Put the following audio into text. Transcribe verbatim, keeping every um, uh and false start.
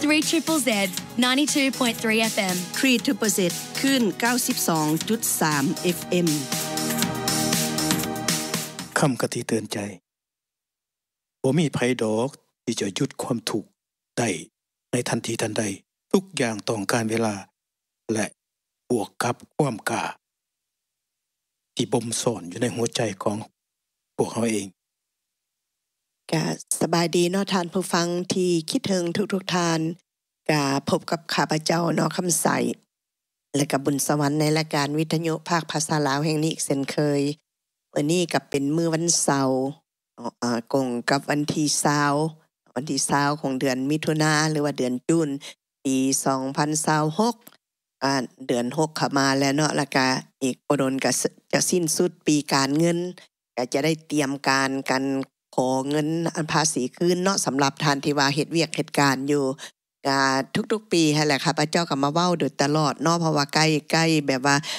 three Z Z Z ninety-two point three F M ทรี Z Z Z คลื่น เก้าสิบสองจุดสาม เอฟ เอ็มคำกติเตือนใจบ่มีไผดอกที่จะหยุดความทุกข์ได้ในทันทีทันใดทุกอย่างต้องการเวลาและบวกกับความกล้าที่บ่มซ่อนอยู่ในหัวใจของพวกเราเองก็สบายดีเนาะท่านผู้ฟังที่คิดถึงทุกๆท่านก็พบกับข้าพเจ้าเนาะคำใสและก็บุญสวรรค์ในรายการวิทยุภาคภาษาลาวแห่งนี้อีกเช่นเคยวันนี้ก็เป็นมื้อวันเสาร์อ่ากงกับวันที่ยี่สิบวันที่ยี่สิบของเดือนมิถุนายนหรือว่าเดือนตุลาปีสองพันยี่สิบหกอ่าเดือนหกเข้ามาแล้วเนาะแล้วก็อีกบ่ดนก็จะสิ้นสุดปีการเงินก็จะได้เตรียมการกันขอเงินอันภาษีคืนเนาะสำหรับท่านที่ว่าเฮ็ดเวียกเฮ็ดการอยู่ก็ทุกๆปีนั่นแหละค่ะพระเจ้าก็มาเว้าโดยตลอดเนาะเพราะว่าใกล้ๆแบบว่า